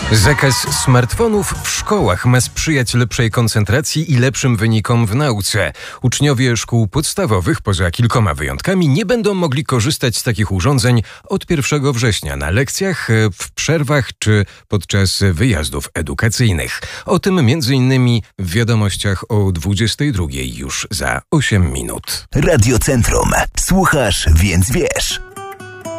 Zakaz smartfonów w szkołach ma sprzyjać lepszej koncentracji i lepszym wynikom w nauce. Uczniowie szkół podstawowych, poza kilkoma wyjątkami, nie będą mogli korzystać z takich urządzeń od 1 września na lekcjach, w przerwach czy podczas wyjazdów edukacyjnych. O tym m.in. w wiadomościach o 22 już za 8 minut. Radio Centrum. Słuchasz, więc wiesz.